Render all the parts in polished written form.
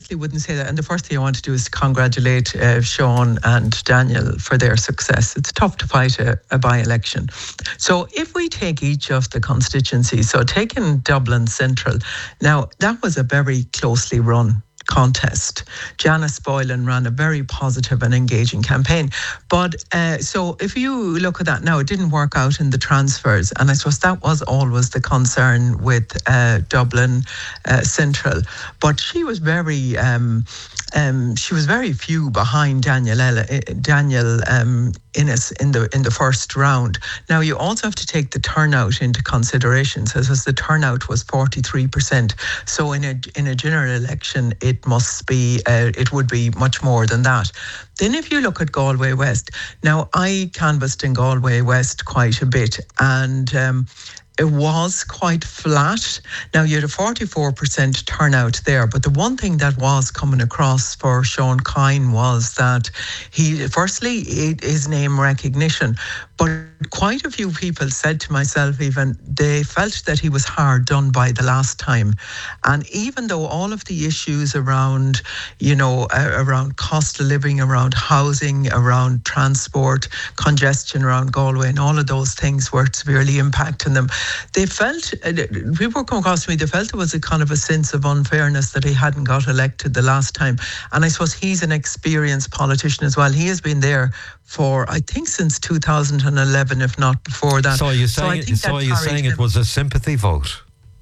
definitely wouldn't say that. And the first thing I want to do is to congratulate Sean and Daniel for their success. It's tough to fight a by-election. So if we take each of the constituencies, so taking Dublin Central, now that was a very closely run contest. Janice Boylan ran a very positive and engaging campaign. But so if you look at that now, it didn't work out in the transfers. And I suppose that was always the concern with Dublin Central. But she was very few behind Daniel Innes in the first round. Now you also have to take the turnout into consideration. So the turnout was 43%. So in a general election, it would be much more than that. Then if you look at Galway West, now I canvassed in Galway West quite a bit, and it was quite flat. Now, you had a 44% turnout there, but the one thing that was coming across for Sean Kine was that his name recognition, but quite a few people said to myself even, they felt that he was hard done by the last time. And even though all of the issues around, around cost of living, around housing, around transport, congestion around Galway and all of those things were severely impacting them, they felt, people come across to me, they felt there was a kind of a sense of unfairness that he hadn't got elected the last time. And I suppose he's an experienced politician as well. He has been there for, I think, since 2011, if not before that. So are you saying it was a sympathy vote?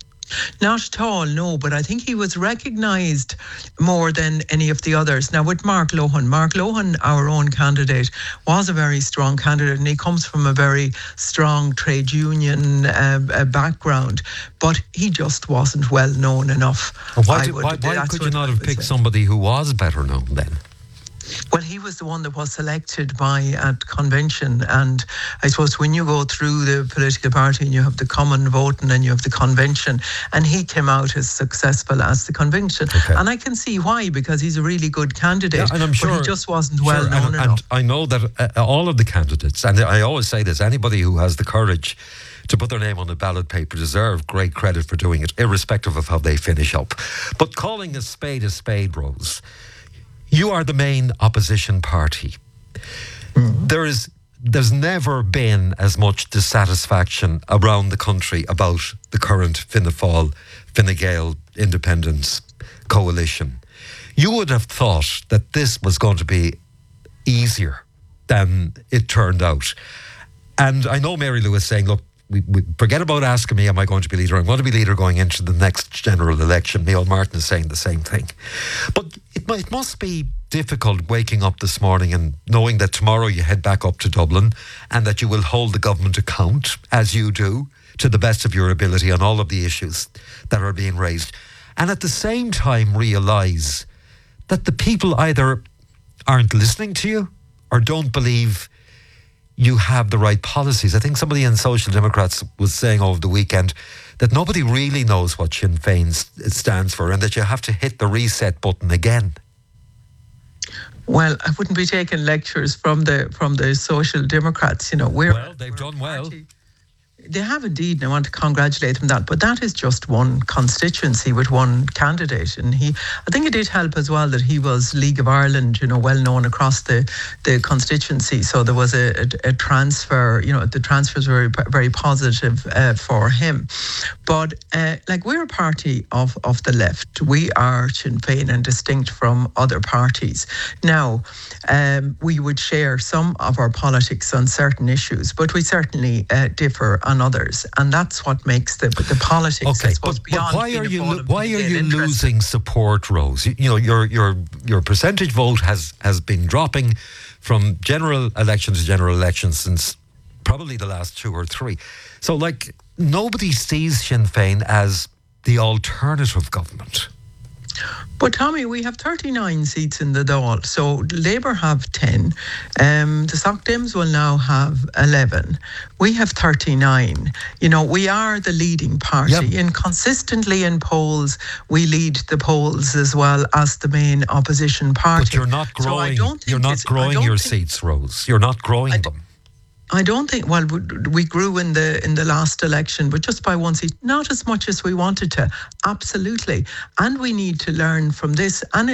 Not at all, no, but I think he was recognised more than any of the others. Now with Mark Lohan, our own candidate, was a very strong candidate, and he comes from a very strong trade union background, but he just wasn't well known enough. Why could you not have picked somebody who was better known then? Well, he was the one that was selected at convention, and I suppose when you go through the political party and you have the common vote and then you have the convention, and he came out as successful as the convention. Okay. And I can see why, because he's a really good candidate, and I'm sure, but he just wasn't well known enough. And I know that all of the candidates, and I always say this, anybody who has the courage to put their name on the ballot paper deserve great credit for doing it, irrespective of how they finish up. But calling a spade, Rose, you are the main opposition party. Mm-hmm. There's never been as much dissatisfaction around the country about the current Fianna Fáil, Fine Gael independence coalition. You would have thought that this was going to be easier than it turned out. And I know Mary Lou is saying, look, we forget about asking me, am I going to be leader? I'm going to be leader going into the next general election. Neil Martin is saying the same thing. But it must be difficult waking up this morning and knowing that tomorrow you head back up to Dublin and that you will hold the government account, as you do, to the best of your ability on all of the issues that are being raised. And at the same time realise that the people either aren't listening to you or don't believe you have the right policies. I think somebody in Social Democrats was saying over the weekend that nobody really knows what Sinn Féin stands for and that you have to hit the reset button again. Well, I wouldn't be taking lectures from the Social Democrats. They've done well. They have indeed, and I want to congratulate them on that. But that is just one constituency with one candidate. And I think it did help as well that he was League of Ireland, well known across the constituency. So there was a transfer, the transfers were very positive for him. But we're a party of the left. We are Sinn Féin and distinct from other parties. Now, we would share some of our politics on certain issues, but we certainly differ on others, and that's what makes the politics. Okay, I suppose, but why are you losing support, Rose? Your percentage vote has been dropping from general election to general election since probably the last 2 or 3. So, nobody sees Sinn Féin as the alternative government. But Tommy, we have 39 seats in the Dáil. So Labour have 10. The Soc Dems will now have 11. We have 39. We are the leading party. Yep. And consistently in polls, we lead the polls as well as the main opposition party. But you're not growing. You're not growing your seats, Rose. You're not growing them. I don't think, we grew in the last election, but just by 1 seat, not as much as we wanted to. Absolutely. And we need to learn from this. And